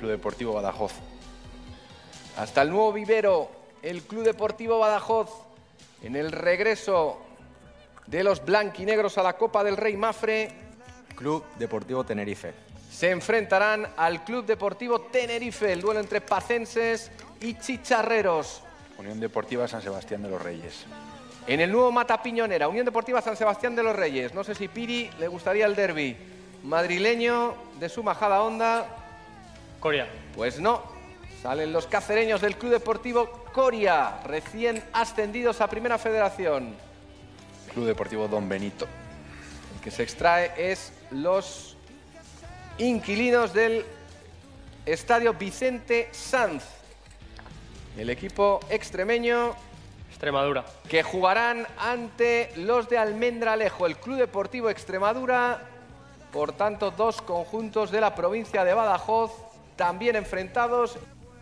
Club Deportivo Badajoz. Hasta el nuevo vivero, el Club Deportivo Badajoz, en el regreso de los blanquinegros a la Copa del Rey Mafre. Club Deportivo Tenerife. Se enfrentarán al Club Deportivo Tenerife, el duelo entre pacenses y chicharreros. Unión Deportiva San Sebastián de los Reyes. En el nuevo Mata Piñonera, Unión Deportiva San Sebastián de los Reyes. No sé si Piri le gustaría el derbi madrileño de su majada onda. Coria. Pues no, salen los cacereños del Club Deportivo Coria, recién ascendidos a Primera Federación. Club Deportivo Don Benito. El que se extrae es los inquilinos del Estadio Vicente Sanz. El equipo extremeño Extremadura. que jugarán ante los de Almendralejo, el Club Deportivo Extremadura. Por tanto, dos conjuntos de la provincia de Badajoz también enfrentados.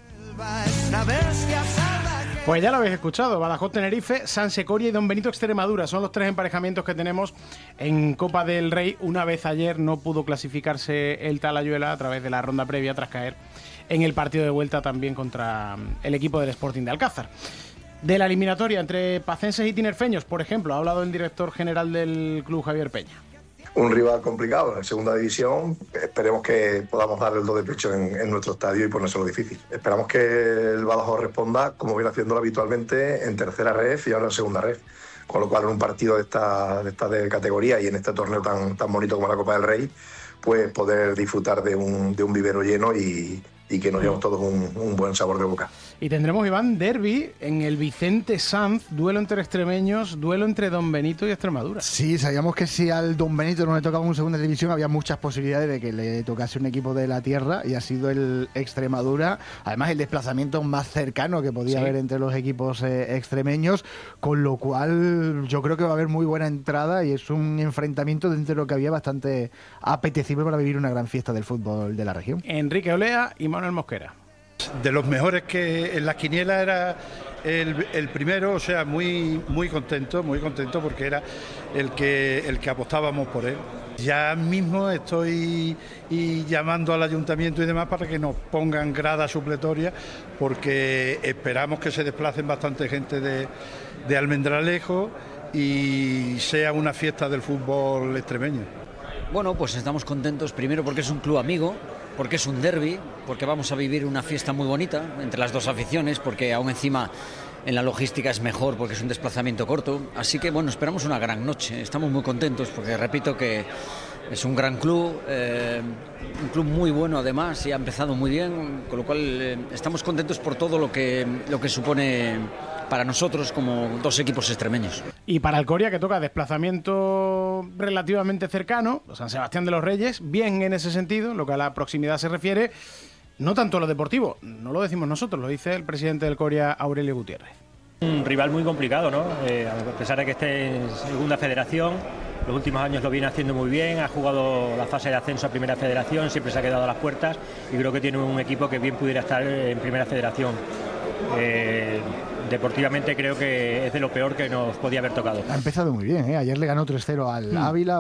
Pues ya lo habéis escuchado, Badajoz Tenerife, Sanse Coria y Don Benito Extremadura son los tres emparejamientos que tenemos en Copa del Rey. Una vez ayer no pudo clasificarse el Talayuela a través de la ronda previa tras caer en el partido de vuelta también contra el equipo del Sporting de Alcázar. De la eliminatoria entre pacenses y tinerfeños, por ejemplo, ha hablado el director general del club, Javier Peña. Un rival complicado en segunda división. Esperemos que podamos dar el do de pecho en nuestro estadio y ponérselo difícil. Esperamos que el Badajoz responda, como viene haciéndolo habitualmente, en tercera ref y ahora en segunda ref. Con lo cual, en un partido de esta de categoría y en este torneo tan bonito como la Copa del Rey, pues poder disfrutar de un vivero lleno y que nos llevemos todos un buen sabor de boca. Y tendremos, Iván, derbi en el Vicente Sanz, duelo entre extremeños, duelo entre Don Benito y Extremadura. Sí, sabíamos que si al Don Benito no le tocaba un segunda división había muchas posibilidades de que le tocase un equipo de la tierra y ha sido el Extremadura, además el desplazamiento más cercano que podía haber entre los equipos extremeños, con lo cual yo creo que va a haber muy buena entrada y es un enfrentamiento dentro de lo que había bastante apetecible para vivir una gran fiesta del fútbol de la región. Enrique Olea y Manuel Mosquera. De los mejores que en la quiniela era el primero, o sea, muy contento porque era el que apostábamos por él. Ya mismo estoy llamando al ayuntamiento y demás para que nos pongan grada supletoria porque esperamos que se desplacen bastante gente de Almendralejo y sea una fiesta del fútbol extremeño. Bueno, pues estamos contentos primero porque es un club amigo, porque es un derbi, porque vamos a vivir una fiesta muy bonita entre las dos aficiones, porque aún encima en la logística es mejor porque es un desplazamiento corto. Así que bueno, esperamos una gran noche. Estamos muy contentos porque repito que es un gran club, un club muy bueno además y ha empezado muy bien, con lo cual estamos contentos por todo lo que supone para nosotros como dos equipos extremeños. Y para el Coria, que toca desplazamiento relativamente cercano, San Sebastián de los Reyes, bien en ese sentido, lo que a la proximidad se refiere, no tanto a lo deportivo, no lo decimos nosotros, lo dice el presidente del Coria, Aurelio Gutiérrez. Un rival muy complicado, ¿no? A pesar de que esté en segunda federación, los últimos años lo viene haciendo muy bien, ha jugado la fase de ascenso a Primera Federación, siempre se ha quedado a las puertas y creo que tiene un equipo que bien pudiera estar en Primera Federación. Deportivamente creo que es de lo peor que nos podía haber tocado. Ha empezado muy bien, ¿eh? Ayer le ganó 3-0 al Ávila.